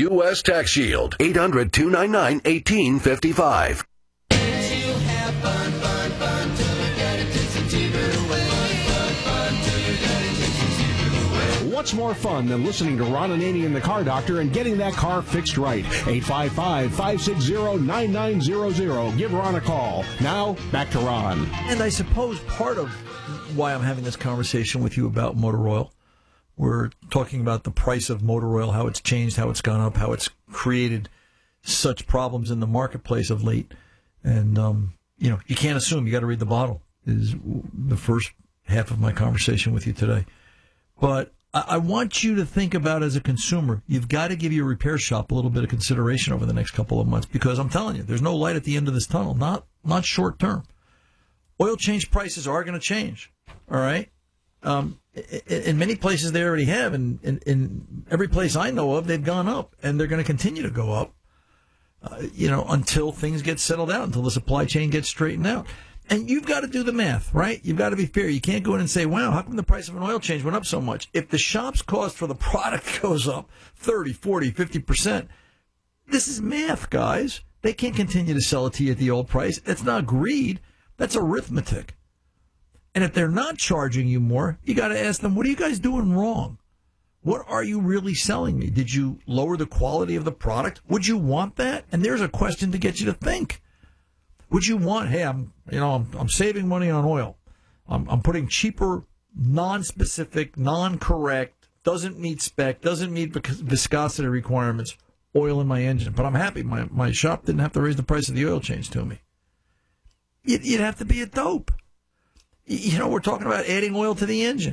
U.S. Tax Shield. 800-299-1855. What's more fun than listening to Ron Ananian and the Car Doctor and getting that car fixed right? 855-560-9900. Give Ron a call. Now, back to Ron. And I suppose part of why I'm having this conversation with you about motor oil, we're talking about the price of motor oil, how it's changed, how it's gone up, how it's created such problems in the marketplace of late. And, you can't assume. You got to read the bottle is the first half of my conversation with you today. But I want you to think about, as a consumer, you've got to give your repair shop a little bit of consideration over the next couple of months, because I'm telling you, there's no light at the end of this tunnel, not short term. Oil change prices are going to change, all right? In many places they already have, and in every place I know of, they've gone up, and they're going to continue to go up, until things get settled out, until the supply chain gets straightened out. And you've got to do the math, right? You've got to be fair. You can't go in and say, wow, how come the price of an oil change went up so much? If the shop's cost for the product goes up 30, 40, 50%, this is math, guys. They can't continue to sell it to you at the old price. It's not greed. That's arithmetic. And if they're not charging you more, you got to ask them, what are you guys doing wrong? What are you really selling me? Did you lower the quality of the product? Would you want that? And there's a question to get you to think. Would you want, hey, I'm saving money on oil. I'm putting cheaper, non-specific, non-correct, doesn't meet spec, doesn't meet viscosity requirements oil in my engine. But I'm happy my shop didn't have to raise the price of the oil change to me. You'd have to be a dope. We're talking about adding oil to the engine.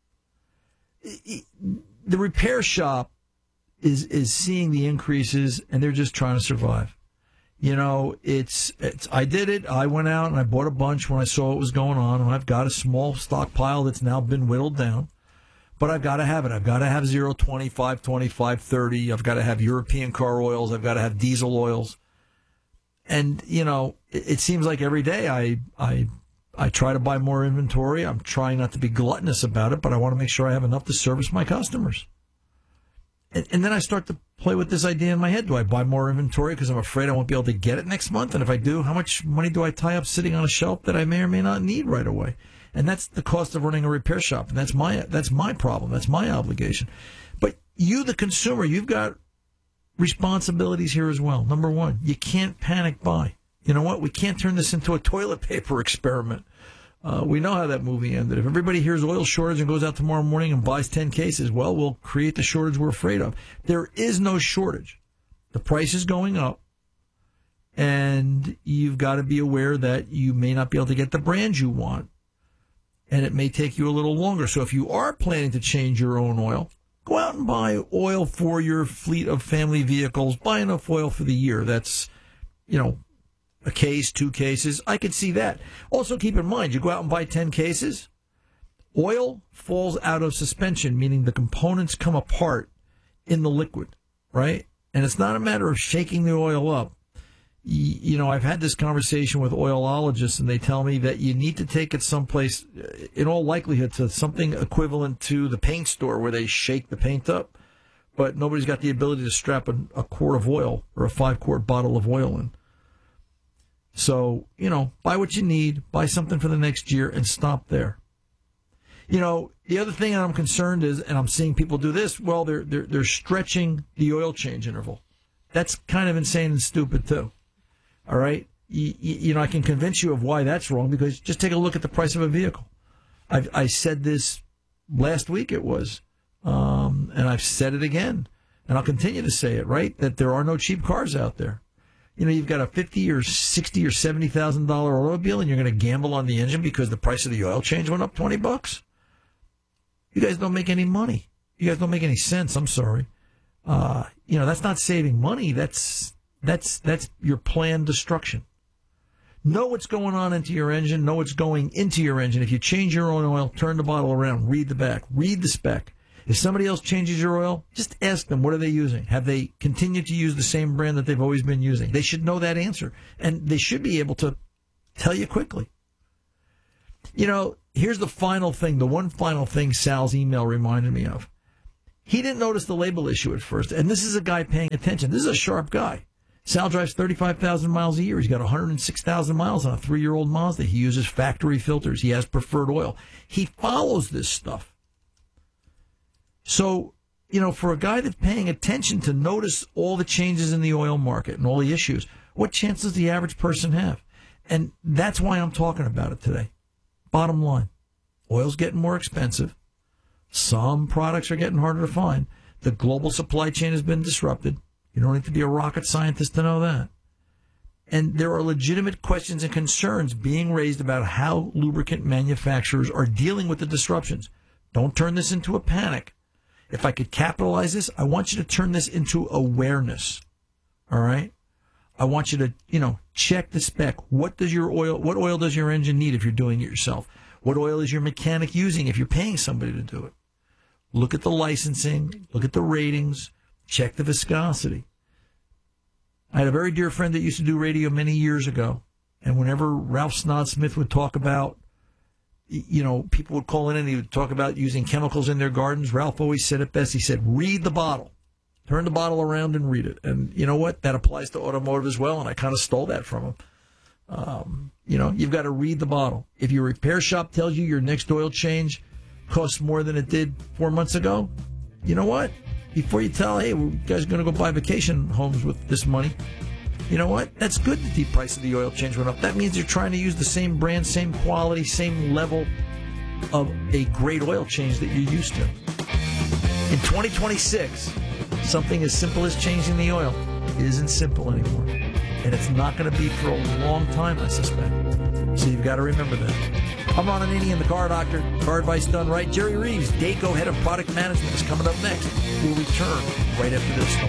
The repair shop is seeing the increases, and they're just trying to survive. I did it. I went out and I bought a bunch when I saw what was going on, and I've got a small stockpile that's now been whittled down. But I've got to have it. I've got to have 020, 520, 530. I've got to have European car oils. I've got to have diesel oils. And, it seems like every day I try to buy more inventory. I'm trying not to be gluttonous about it, but I want to make sure I have enough to service my customers. And then I start to play with this idea in my head. Do I buy more inventory because I'm afraid I won't be able to get it next month? And if I do, how much money do I tie up sitting on a shelf that I may or may not need right away? And that's the cost of running a repair shop. And that's my problem. That's my obligation. But you, the consumer, you've got responsibilities here as well. Number one, you can't panic buy. You know what? We can't turn this into a toilet paper experiment. We know how that movie ended. If everybody hears oil shortage and goes out tomorrow morning and buys 10 cases, well, we'll create the shortage we're afraid of. There is no shortage. The price is going up, and you've got to be aware that you may not be able to get the brand you want, and it may take you a little longer. So if you are planning to change your own oil, go out and buy oil for your fleet of family vehicles. Buy enough oil for the year. That's, a case, 2 cases. I could see that. Also, keep in mind, you go out and buy 10 cases, oil falls out of suspension, meaning the components come apart in the liquid, right? And it's not a matter of shaking the oil up. I've had this conversation with oilologists, and they tell me that you need to take it someplace, in all likelihood, to something equivalent to the paint store where they shake the paint up, but nobody's got the ability to strap a quart of oil or a 5-quart bottle of oil in. So, buy what you need, buy something for the next year, and stop there. The other thing I'm concerned is, and I'm seeing people do this, well, they're stretching the oil change interval. That's kind of insane and stupid, too. All right? I can convince you of why that's wrong, because just take a look at the price of a vehicle. I said this last week, it was, and I've said it again, and I'll continue to say it, right, that there are no cheap cars out there. You've got a $50,000 or $60,000 or $70,000 automobile, and you're going to gamble on the engine because the price of the oil change went up $20. You guys don't make any money. You guys don't make any sense. I'm sorry. That's not saving money. That's your planned destruction. Know what's going on into your engine. Know what's going into your engine. If you change your own oil, turn the bottle around. Read the back. Read the spec. If somebody else changes your oil, just ask them, what are they using? Have they continued to use the same brand that they've always been using? They should know that answer, and they should be able to tell you quickly. Here's the final thing, the one final thing Sal's email reminded me of. He didn't notice the label issue at first, and this is a guy paying attention. This is a sharp guy. Sal drives 35,000 miles a year. He's got 106,000 miles on a 3-year-old Mazda. He uses factory filters. He has preferred oil. He follows this stuff. So, for a guy that's paying attention to notice all the changes in the oil market and all the issues, what chance does the average person have? And that's why I'm talking about it today. Bottom line, oil's getting more expensive. Some products are getting harder to find. The global supply chain has been disrupted. You don't need to be a rocket scientist to know that. And there are legitimate questions and concerns being raised about how lubricant manufacturers are dealing with the disruptions. Don't turn this into a panic. If I could capitalize this, I want you to turn this into awareness. All right? I want you to, check the spec. What oil does your engine need if you're doing it yourself? What oil is your mechanic using if you're paying somebody to do it? Look at the licensing, look at the ratings, check the viscosity. I had a very dear friend that used to do radio many years ago, and whenever Ralph Snod-Smith would talk about, people would call in and he would talk about using chemicals in their gardens, Ralph always said it best. He said, read the bottle. Turn the bottle around and read it. And you know what? That applies to automotive as well, and I kind of stole that from him. You've got to read the bottle. If your repair shop tells you your next oil change costs more than it did 4 months ago, you know what? Before you tell, hey, you guys are going to go buy vacation homes with this money, you know what? That's good that the price of the oil change went up. That means you're trying to use the same brand, same quality, same level of a great oil change that you're used to. In 2026, something as simple as changing the oil isn't simple anymore. And it's not going to be for a long time, I suspect. So you've got to remember that. I'm Ron Ananian, the Car Doctor. Car advice done right. Jerry Reeves, Dayco Head of Product Management, is coming up next. We'll return right after this.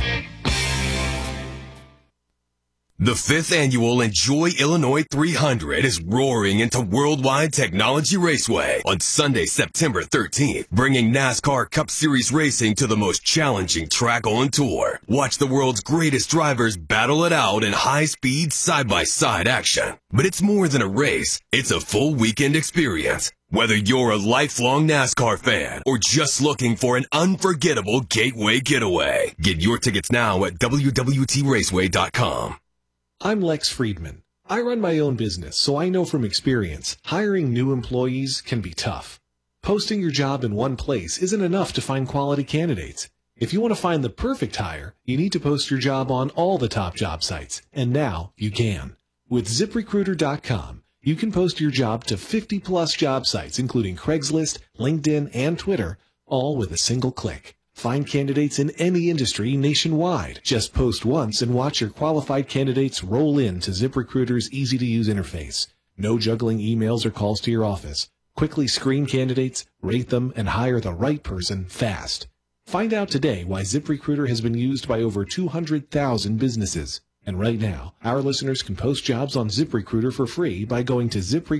The 5th annual Enjoy Illinois 300 is roaring into Worldwide Technology Raceway on Sunday, September 13th, bringing NASCAR Cup Series racing to the most challenging track on tour. Watch the world's greatest drivers battle it out in high-speed, side-by-side action. But it's more than a race. It's a full weekend experience. Whether you're a lifelong NASCAR fan or just looking for an unforgettable gateway getaway, get your tickets now at www.raceway.com. I'm Lex Friedman. I run my own business, so I know from experience, hiring new employees can be tough. Posting your job in one place isn't enough to find quality candidates. If you want to find the perfect hire, you need to post your job on all the top job sites, and now you can. With ZipRecruiter.com, you can post your job to 50-plus job sites, including Craigslist, LinkedIn, and Twitter, all with a single click. Find candidates in any industry nationwide. Just post once and watch your qualified candidates roll in to ZipRecruiter's easy-to-use interface. No juggling emails or calls to your office. Quickly screen candidates, rate them, and hire the right person fast. Find out today why ZipRecruiter has been used by over 200,000 businesses. And right now, our listeners can post jobs on ZipRecruiter for free by going to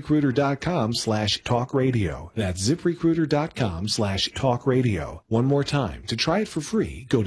ZipRecruiter.com/talkradio. That's ZipRecruiter.com/talkradio. One more time, to try it for free, go to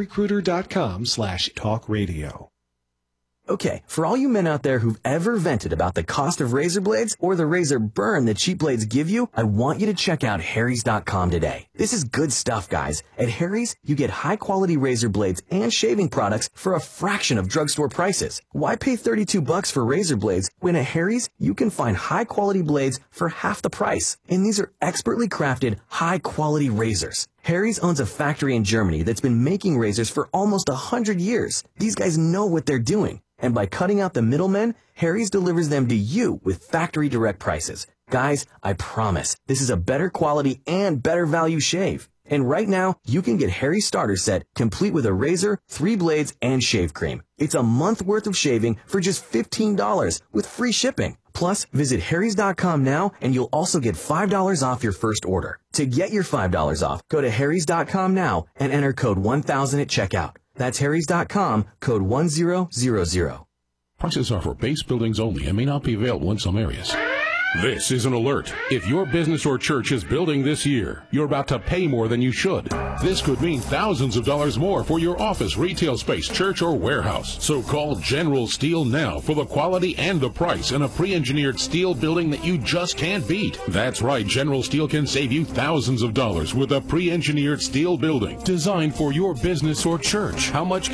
ZipRecruiter.com/talkradio. Okay, for all you men out there who've ever vented about the cost of razor blades or the razor burn that cheap blades give you, I want you to check out Harry's.com today. This is good stuff, guys. At Harry's, you get high-quality razor blades and shaving products for a fraction of drugstore prices. Why pay $32 for razor blades when at Harry's, you can find high-quality blades for half the price? And these are expertly crafted, high-quality razors. Harry's owns a factory in Germany that's been making razors for almost 100 years. These guys know what they're doing. And by cutting out the middlemen, Harry's delivers them to you with factory direct prices. Guys, I promise, this is a better quality and better value shave. And right now, you can get Harry's starter set complete with a razor, 3 blades, and shave cream. It's a month worth of shaving for just $15 with free shipping. Plus, visit Harry's.com now and you'll also get $5 off your first order. To get your $5 off, go to Harry's.com now and enter code 1000 at checkout. That's Harry's.com, code 1000. Prices are for base buildings only and may not be available in some areas. This is an alert. If your business or church is building this year, you're about to pay more than you should. This could mean thousands of dollars more for your office, retail space, church, or warehouse. So call General Steel now for the quality and the price in a pre-engineered steel building that you just can't beat. That's right, General Steel can save you thousands of dollars with a pre-engineered steel building designed for your business or church. How much